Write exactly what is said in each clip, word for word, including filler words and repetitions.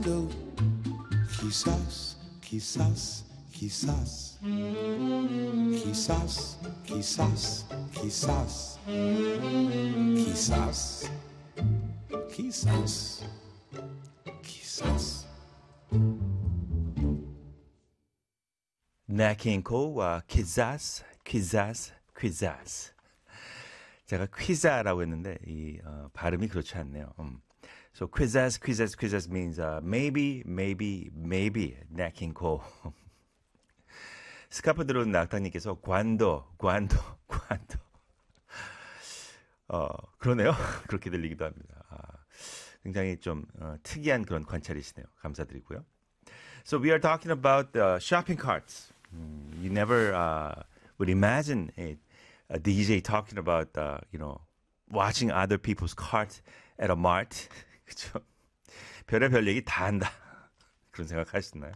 do. Quizás, quizás, quizás. Quizás, quizás, quizás. Quizás, quizás, quizás. Nat King Cole와 quizzes, quizzes, quizzes. 제가 quiza라고 했는데 이 어, 발음이 그렇지 않네요. 음. So quizzes, quizzes, quizzes means uh, maybe, maybe, maybe Nat King Cole. 스카프 들어온 낙타님께서 관도, 관도, 관도. 어 그러네요. 그렇게 들리기도 합니다. 아, 굉장히 좀 어, 특이한 그런 관찰이시네요. 감사드리고요. So we are talking about uh, shopping carts. Mm, you never uh, would imagine a, a D J talking about, uh, you know, watching other people's cart at a mart. 그죠? 별의별 얘기 다 한다. 그런 생각 하시나요?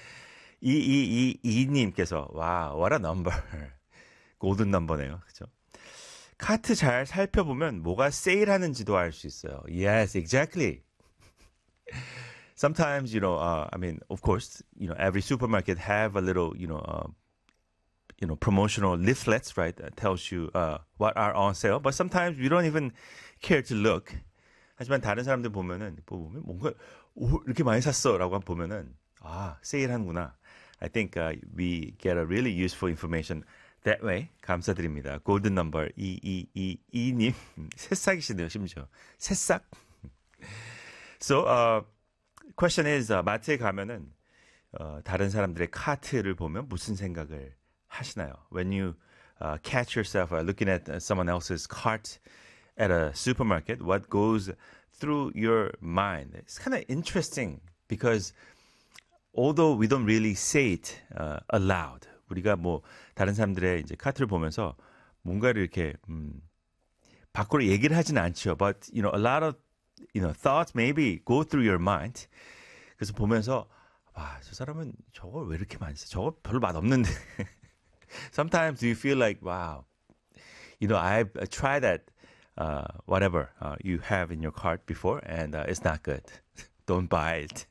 이이이이님께서 와, what a number. 골든 넘버네요. 그죠? 카트 잘 살펴보면 뭐가 세일하는지도 알 수 있어요. Yes, exactly. Sometimes, you know, uh, I mean, of course, you know, every supermarket have a little, you know, uh, you know, promotional leaflets, right? That tells you uh, what are on sale. But sometimes we don't even care to look. 하지만 다른 사람들 보면은 보면 뭔가 오, 이렇게 많이 샀어라고 보면은 아 세일하는구나. I think uh, we get a really useful information that way. 감사드립니다. 골든 넘버 이이이이님 새싹이시네요. 심지어 새싹. So, uh, question is, uh, 마트에 가면은 어, 다른 사람들의 카트를 보면 무슨 생각을 하시나요? When you uh, catch yourself uh, looking at uh, someone else's cart at a supermarket, what goes through your mind? It's kind of interesting because although we don't really say it uh, aloud, 우리가 뭐 다른 사람들의 이제 카트를 보면서 뭔가를 이렇게 음, 밖으로 얘기를 하진 않죠. But you know, a lot of you know thoughts maybe go through your mind. 그래서 보면서 와, 저 사람은 저걸 왜 이렇게 많이 써? 저거 별로 맛없는데. Sometimes you feel like wow, you know, I've tried that uh, whatever uh, you have in your cart before, and uh, it's not good. Don't buy it.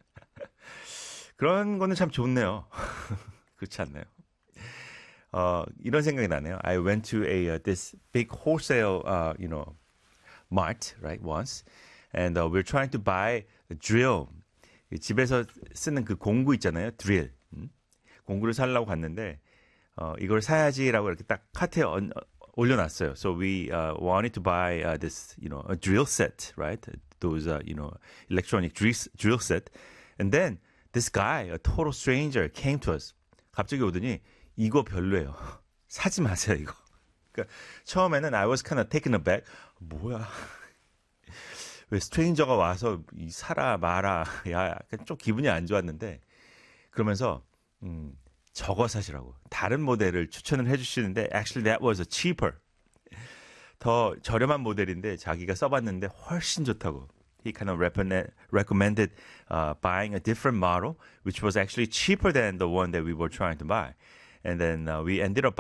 그런 거는 참 좋네요. 그렇지 않나요? 어, 이런 생각이 나네요. I went to a uh, this big wholesale, uh, you know, mart, right, once, and uh, we're trying to buy a drill. 집에서 쓰는 그 공구 있잖아요, 드릴. 음? 공구를 사려고 갔는데 어, 이걸 사야지라고 이렇게 딱 카트에 얹, 올려놨어요. So we uh, wanted to buy uh, this, you know, a drill set, right? Those, uh, you know, electronic drill, drill set. And then this guy, a total stranger, came to us. 갑자기 오더니 이거 별로예요. 사지 마세요, 이거. 그러니까 처음에는 I was kind of taken aback. 뭐야? 왜 스트레인저가 와서 이 사라 마라. 야, 약간 좀 기분이 안 좋았는데 그러면서 음, 저거 사시라고. 다른 모델을 추천을 해주시는데 actually that was a cheaper. 더 저렴한 모델인데 자기가 써봤는데 훨씬 좋다고. He kind of recommended uh, buying a different model, which was actually cheaper than the one that we were trying to buy. And then uh, we ended up